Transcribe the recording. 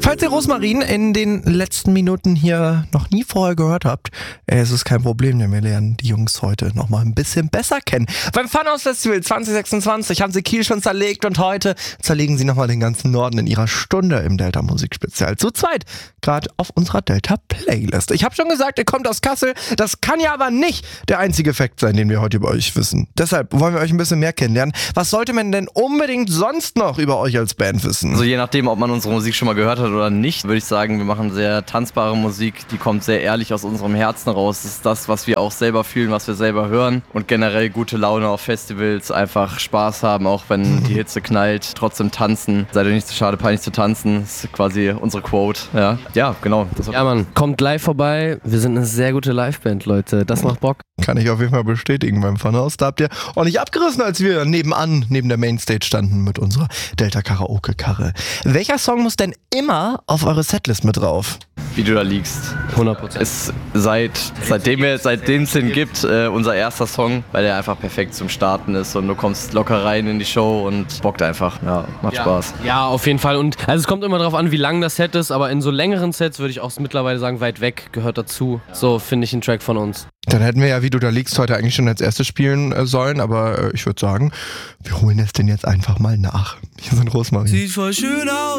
Falls ihr Rosmarin in den letzten Minuten hier noch nie vorher gehört habt, es ist kein Problem, denn wir lernen die Jungs heute noch mal ein bisschen besser kennen. Beim Funhouse Festival 2026 haben sie Kiel schon zerlegt und heute zerlegen sie nochmal den ganzen Norden in ihrer Stunde im Delta Musikspezial. Zu zweit, gerade auf unserer Delta Playlist. Ich habe schon gesagt, ihr kommt aus Kassel. Das kann ja aber nicht der einzige Fakt sein, den wir heute über euch wissen. Deshalb wollen wir euch ein bisschen mehr kennenlernen. Was sollte man denn unbedingt sonst noch über euch als Band wissen? Also je nachdem, ob man unsere Musik schon mal gehört hat oder nicht, würde ich sagen, wir machen sehr tanzbare Musik, die kommt sehr ehrlich aus unserem Herzen raus. Das ist das, was wir auch selber fühlen, was wir selber hören und generell gute Laune auf Festivals, einfach Spaß haben, auch wenn die Hitze knallt, trotzdem tanzen. Seid ihr nicht zu schade, peinlich zu tanzen, das ist quasi unsere Quote. Ja, genau. Ja, Mann, kommt live vorbei, wir sind eine sehr gute Liveband, Leute, das macht Bock. Kann ich auf jeden Fall bestätigen beim Funhouse. Da habt ihr ordentlich abgerissen, als wir neben der Mainstage standen mit unserer Delta Karaoke-Karre. Welcher Song muss denn immer auf eure Setlist mit drauf? Wie du da liegst. 100%. Ist seitdem es den gibt, unser erster Song, weil der einfach perfekt zum Starten ist und du kommst locker rein in die Show und bockt einfach. Ja, macht Spaß. Ja, auf jeden Fall. Und also es kommt immer darauf an, wie lang das Set ist, aber in so längeren Sets würde ich auch mittlerweile sagen, weit weg gehört dazu. So finde ich einen Track von uns. Dann hätten wir ja, wie du da liegst, heute eigentlich schon als erstes spielen sollen, aber ich würde sagen, wir holen es denn jetzt einfach mal nach. Hier sind Rosmarin. Sieht voll schön aus.